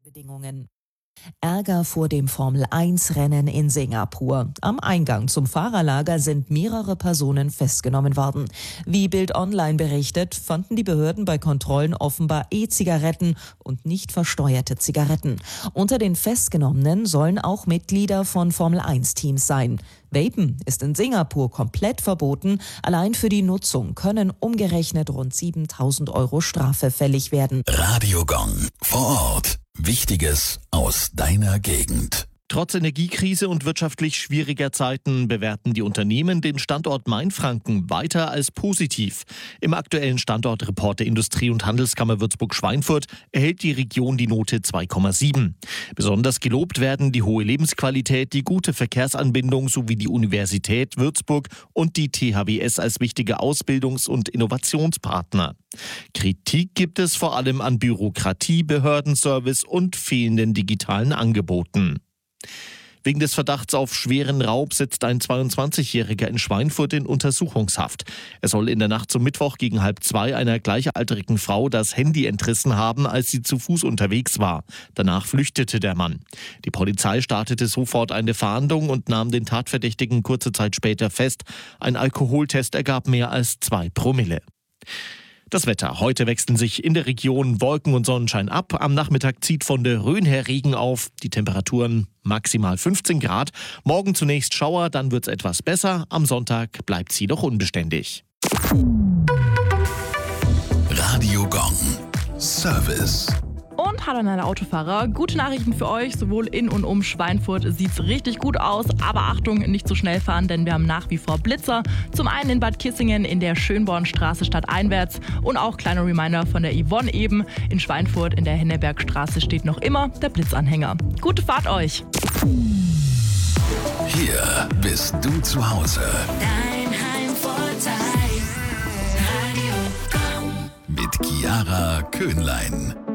Bedingungen. Ärger vor dem Formel-1-Rennen in Singapur. Am Eingang zum Fahrerlager sind mehrere Personen festgenommen worden. Wie Bild Online berichtet, fanden die Behörden bei Kontrollen offenbar E-Zigaretten und nicht versteuerte Zigaretten. Unter den Festgenommenen sollen auch Mitglieder von Formel-1-Teams sein. Vapen ist in Singapur komplett verboten. Allein für die Nutzung können umgerechnet rund 7.000 € Strafe fällig werden. Radio Gong vor Ort. Wichtiges aus deiner Gegend. Trotz Energiekrise und wirtschaftlich schwieriger Zeiten bewerten die Unternehmen den Standort Mainfranken weiter als positiv. Im aktuellen Standortreport der Industrie- und Handelskammer Würzburg-Schweinfurt erhält die Region die Note 2,7. Besonders gelobt werden die hohe Lebensqualität, die gute Verkehrsanbindung sowie die Universität Würzburg und die THWS als wichtige Ausbildungs- und Innovationspartner. Kritik gibt es vor allem an Bürokratie, Behördenservice und fehlenden digitalen Angeboten. Wegen des Verdachts auf schweren Raub sitzt ein 22-Jähriger in Schweinfurt in Untersuchungshaft. Er soll in der Nacht zum Mittwoch gegen 1:30 einer gleichaltrigen Frau das Handy entrissen haben, als sie zu Fuß unterwegs war. Danach flüchtete der Mann. Die Polizei startete sofort eine Fahndung und nahm den Tatverdächtigen kurze Zeit später fest. Ein Alkoholtest ergab mehr als 2 Promille. Das Wetter. Heute wechseln sich in der Region Wolken und Sonnenschein ab. Am Nachmittag zieht von der Rhön her Regen auf. Die Temperaturen maximal 15 Grad. Morgen zunächst Schauer, dann wird's etwas besser. Am Sonntag bleibt sie doch unbeständig. Radio Gong. Service. Und hallo an alle Autofahrer, gute Nachrichten für euch, sowohl in und um Schweinfurt sieht's richtig gut aus, aber Achtung, nicht zu schnell fahren, denn wir haben nach wie vor Blitzer. Zum einen in Bad Kissingen in der Schönbornstraße stadteinwärts und auch kleiner Reminder von der Yvonne eben. In Schweinfurt in der Hennebergstraße steht noch immer der Blitzanhänger. Gute Fahrt euch! Hier bist du zu Hause. Dein Heimvorteil. Radio Gong. Mit Chiara Köhnlein.